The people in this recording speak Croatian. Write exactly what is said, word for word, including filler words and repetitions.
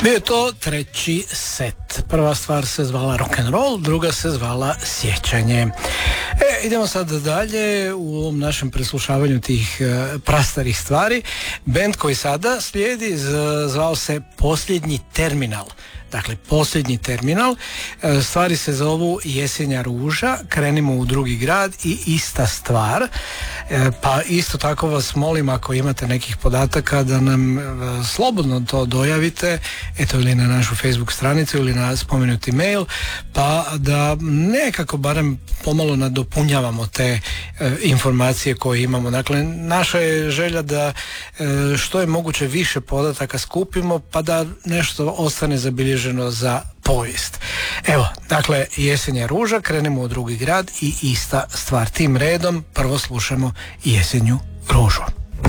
Bio je to treći set. Prva stvar se zvala rock and roll, druga se zvala sjećanje. E, idemo sad dalje u ovom našem preslušavanju tih e, prastarih stvari. Bend koji sada slijedi z- zvao se Posljednji terminal. Dakle, Posljednji terminal. E, stvari se zovu Jesenja ruža, Krenimo u drugi grad i Ista stvar. E, pa isto tako vas molim, ako imate nekih podataka, da nam e, slobodno to dojavite, eto, ili na našu Facebook stranicu ili na spomenuti mail, pa da nekako barem pomalo nadopunjavamo te e, informacije koje imamo. Dakle, naša je želja da e, što je moguće više podataka skupimo, pa da nešto ostane zabilježeno za povijest. Evo, dakle, Jesenja ruža, Krenemo u drugi grad i Ista stvar. Tim redom prvo slušamo Jesenju ružu.